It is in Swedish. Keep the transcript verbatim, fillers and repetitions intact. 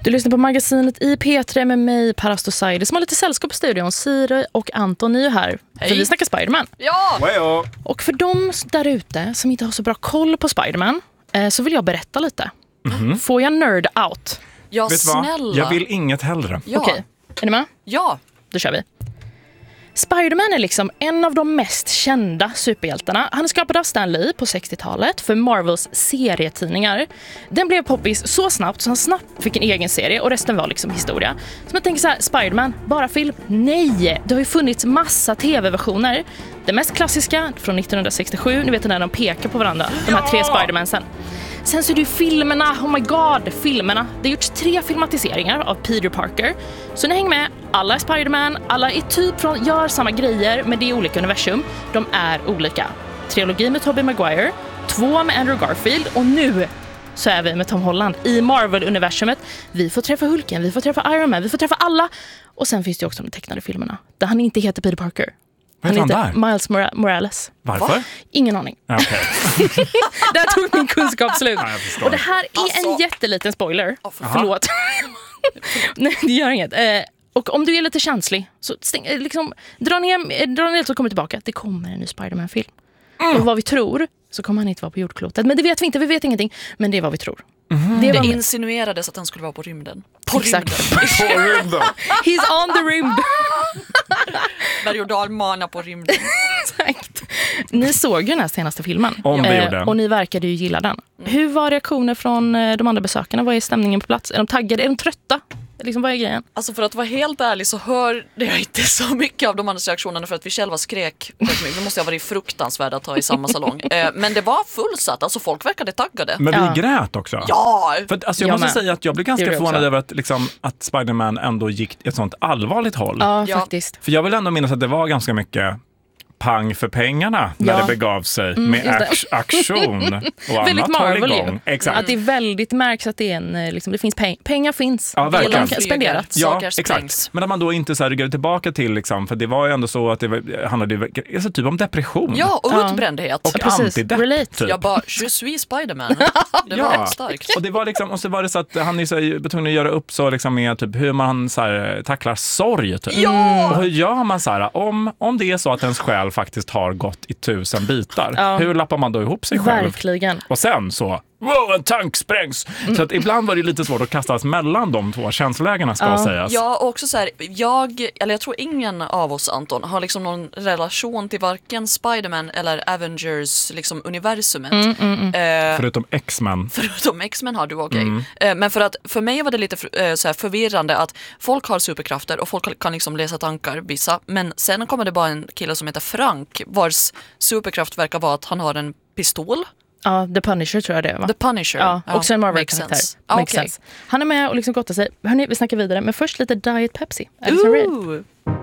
Du lyssnar på magasinet i P tre med mig, Parastosaide, som har lite sällskap på studion. Siri och Anton är ju här. Hej. För vi snackar Spider-Man. Ja! Wow. Och för de där ute som inte har så bra koll på Spider-Man eh, så vill jag berätta lite. Mm-hmm. Får jag nerd out? Ja, Vet snälla. vad? Jag vill inget hellre. Ja. Okej, är ni med? Ja. Då kör vi. Spider-Man är liksom en av de mest kända superhjältarna. Han är skapad av Stan Lee på sextiotalet för Marvels serietidningar. Den blev poppis så snabbt så han snabbt fick en egen serie och resten var liksom historia. Så man tänker så här, Spider-Man, bara film? Nej, det har ju funnits massa tv-versioner. Den mest klassiska från nittonhundrasextiosju, ni vet när de pekar på varandra, de här tre Spider-Mansen. Sen så är det ju filmerna, oh my god, filmerna. Det har gjorts tre filmatiseringar av Peter Parker. Så ni hänger med, alla är Spider-Man, alla är typ från, gör samma grejer, men det är olika universum. De är olika. Trilogi med Tobey Maguire, två med Andrew Garfield och nu så är vi med Tom Holland i Marvel-universumet. Vi får träffa Hulken, vi får träffa Iron Man, vi får träffa alla. Och sen finns det också de tecknade filmerna där han inte heter Peter Parker. Vad Han heter heter han Miles Mora- Morales. Varför? Va? Ingen aning. Okay. Där tog min kunskap slut. Ja, och det här är Alltså. en jätteliten spoiler. Oh, för Förlåt. Nej, det gör inget. Eh, och om du är lite känslig så stäng, eh, liksom, dra ner, dra ner så kommer tillbaka. Det kommer en ny Spider-Man-film. Mm. Och vad vi tror så kommer han inte vara på jordklotet. Men det vet vi inte, vi vet ingenting. Men det är vad vi tror. Mm-hmm. Det, Det var insinuerades att han skulle vara på rymden. På Exakt. rymden. På rymden. He's on the rymd. Berg- och dalmana på rymden. Exakt. Ni såg ju den här senaste filmen. Om vi gjorde. Och ni verkade ju gilla den. Mm. Hur var reaktioner från eh, de andra besökarna? Vad är stämningen på plats? Är de taggade? Är de trötta? Liksom, vad är grejen? Alltså för att vara helt ärlig så hör jag inte så mycket av de andra reaktionerna för att vi själva skrek. Det måste ha varit fruktansvärt att ta i samma salong. Eh, men det var fullsatt, alltså folk verkade taggade. Men vi Ja. grät också. Ja! För att, alltså, jag, Jag måste med. säga att jag blev ganska Det gjorde jag förvånad också. över att, liksom, att Spider-Man ändå gick ett sånt allvarligt håll. Ja, Ja. faktiskt. För jag vill ändå minnas att det var ganska mycket pang för pengarna när Ja. det begav sig med just det. akt- aktion och Väldigt annat höll Marvel ju. igång. Exakt. Att det är väldigt märks att det, är en, eh, liksom, det finns peng- pengar finns. Ja, verkligen. De kan spenderat. Ja, Saker sprängs. exakt. Men att man då inte så här ryggar tillbaka till, liksom, för det var ju ändå så att det var, handlade alltså, typ om depression. Ja, och Ja. utbrändhet. Och precis. antidepp, Relate. typ. Jag bara, je suis Spider-Man. Det var Ja. rätt starkt. Och det var liksom, och så var det så att han är så här, betonade att göra upp så liksom med typ hur man så här, tacklar sorg typ. Ja! Och hur gör man så här om, om det är så att ens själ faktiskt har gått i tusen bitar. Ja. Hur lappar man då ihop sig själv? Verkligen. Och sen så, wow, en tank sprängs. Så att ibland var det lite svårt att kastas mellan de två känslolägena ska Ja. sägas. Ja, och också så här, jag, eller jag tror ingen av oss, Anton, har liksom någon relation till varken Spider-Man eller Avengers liksom universumet. Mm, mm, mm. Eh, Förutom X-Men. Förutom X-Men har du okej. Mm. Eh, men för att för mig var det lite eh, så här förvirrande att folk har superkrafter och folk kan liksom läsa tankar, vissa. Men sen kommer det bara en kille som heter Frank vars superkraft verkar vara att han har en pistol. Ja, The Punisher tror jag det var. The Punisher. Ja, också en makes Marvel-karaktär. sense. Ah, Makes okej. sense. Han är med och liksom gottar sig. Hörrni, vi snackar vidare. Men först lite Diet Pepsi. Addison Rae. Ooh.